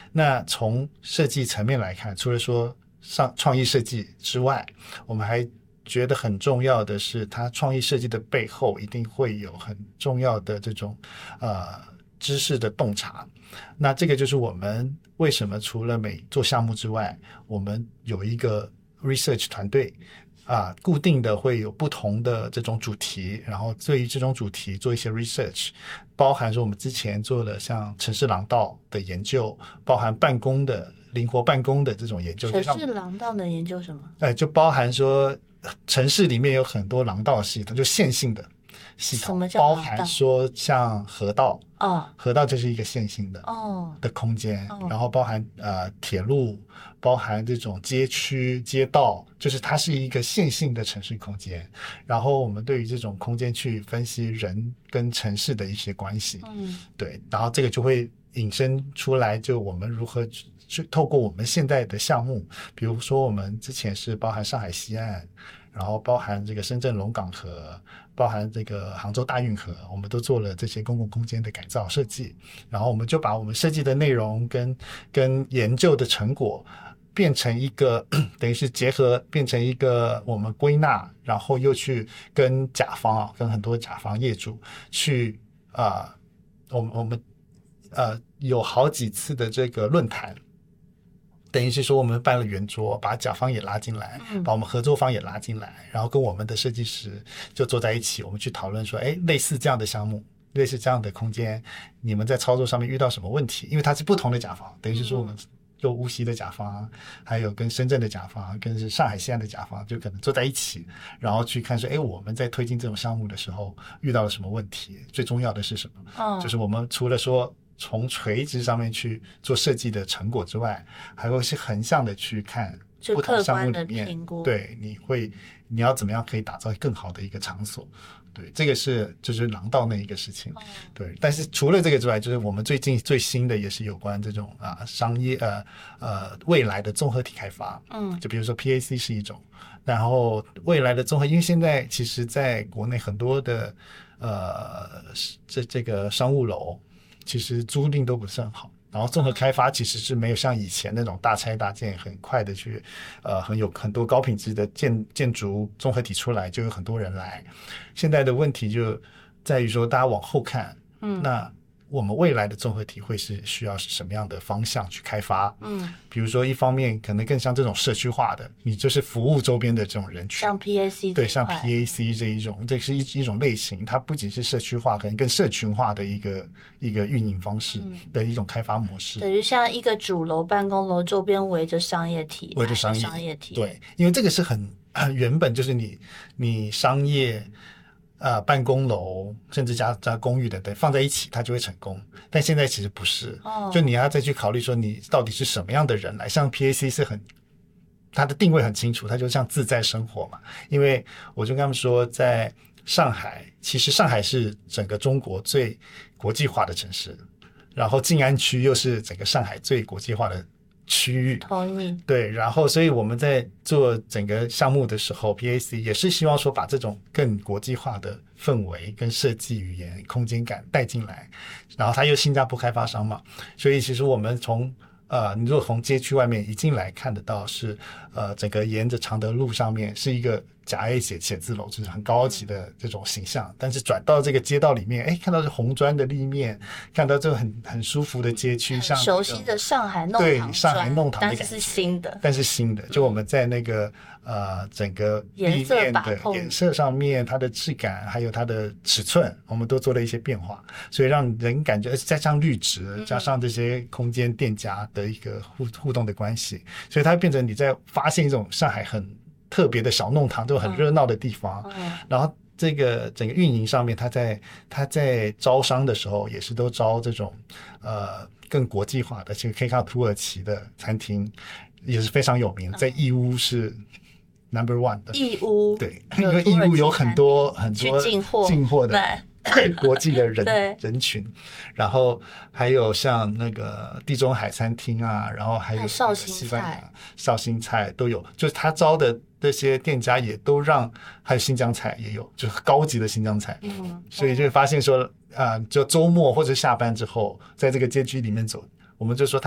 那从设计层面来看，除了说创意设计之外，我们还觉得很重要的是，它创意设计的背后一定会有很重要的这种知识的洞察。那这个就是我们为什么除了每做项目之外，我们有一个 research 团队固定的会有不同的这种主题，然后对于这种主题做一些 research， 包含说我们之前做的像城市廊道的研究，包含灵活办公的这种研究。 城市廊道的研究什么？ 就包含说城市里面有很多廊道系统，就线性的系统， 什么叫包含说像河道，河道就是一个线性的的空间，然后包含铁路，包含这种街区街道，就是它是一个线性的城市空间。然后我们对于这种空间去分析人跟城市的一些关系，对，然后这个就会引申出来，就我们如何去透过我们现在的项目，比如说我们之前是包含上海西岸，然后包含这个深圳龙岗河，包含这个杭州大运河，我们都做了这些公共空间的改造设计，然后我们就把我们设计的内容跟研究的成果变成一个等于是结合，变成一个我们归纳，然后又去跟甲方跟很多甲方业主去我们有好几次的这个论坛，等于是说我们办了圆桌，把甲方也拉进来，把我们合作方也拉进来，然后跟我们的设计师就坐在一起，我们去讨论说，类似这样的项目，类似这样的空间，你们在操作上面遇到什么问题？因为它是不同的甲方，等于是说我们有无锡的甲方，还有跟深圳的甲方，跟是上海西岸的甲方，就可能坐在一起，然后去看说，我们在推进这种项目的时候遇到了什么问题？最重要的是什么？就是我们除了说从垂直上面去做设计的成果之外，还会是横向的去看不同项目里面，对，你要怎么样可以打造更好的一个场所。对，这个就是廊道那一个事情。对，但是除了这个之外，就是我们最近最新的也是有关这种商业未来的综合体开发。就比如说 PAC 是一种，然后未来的综合，因为现在其实在国内很多的这个商务楼其实租赁都不是很好，然后综合开发其实是没有像以前那种大拆大建很快的去很多高品质的建筑综合体出来，就有很多人来。现在的问题就在于说大家往后看，那我们未来的综合体会是需要是什么样的方向去开发？比如说一方面可能更像这种社区化的，你就是服务周边的这种人群， 像 PAC 对，像 PAC 这一种，这是一种类型，它不仅是社区化，可能更社群化的一个运营方式的一种开发模式。 对，就像一个主楼办公楼周边围着商业体， 围着商业体，对，因为这个是很原本就是你商业办公楼甚至加公寓的放在一起它就会成功，但现在其实不是，就你要再去考虑说你到底是什么样的人来。像 PAC 是它的定位很清楚，它就像自在生活嘛。因为我就跟他们说，在上海，其实上海是整个中国最国际化的城市，然后静安区又是整个上海最国际化的区域， 同意。 对，然后所以我们在做整个项目的时候 PAC 也是希望说把这种更国际化的氛围跟设计语言空间感带进来，然后它又新加坡开发商嘛，所以其实我们你如果从街区外面一进来看得到是整个沿着常德路上面是一个甲 A 写字楼，就是很高级的这种形象，但是转到这个街道里面，看到是红砖的立面，看到这个很舒服的街区，像熟悉的上海弄堂， 对，上海弄堂的感觉，但是新的，就我们在那个整个立面的颜色上面，它的质感还有它的尺寸，我们都做了一些变化，所以让人感觉加上绿植，加上这些空间店家的一个互动的关系，所以它变成你在发现一种上海很特别的小弄堂，都很热闹的地方。然后这个整个运营上面，它在招商的时候也是都招这种更国际化的，其实可以看到土耳其的餐厅也是非常有名，在义乌是 No.1 的。 义乌， 对，因为义乌有很多进货的国际的人群，然后还有像那个地中海餐厅啊，然后还有西班牙绍兴菜都有，就是他招的这些店家也都还有新疆菜也有，就是高级的新疆菜。所以就发现说就周末或者下班之后在这个街区里面走，我们就说